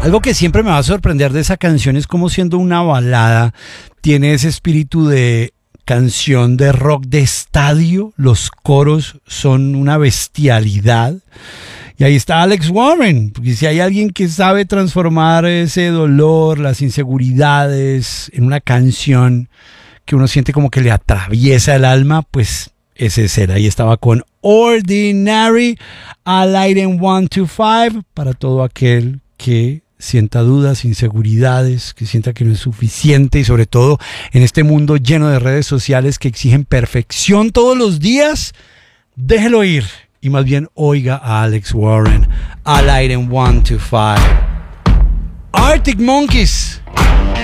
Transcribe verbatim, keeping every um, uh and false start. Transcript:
Algo que siempre me va a sorprender de esa canción es como siendo una balada, tiene ese espíritu de canción de rock de estadio, los coros son una bestialidad. Y ahí está Alex Warren, porque si hay alguien que sabe transformar ese dolor, las inseguridades en una canción que uno siente como que le atraviesa el alma, pues ese es él. Ahí estaba con Ordinary, al aire en one two five, para todo aquel que sienta dudas, inseguridades, que sienta que no es suficiente y sobre todo en este mundo lleno de redes sociales que exigen perfección todos los días, déjelo ir y más bien oiga a Alex Warren al aire en one two five. Arctic Monkeys.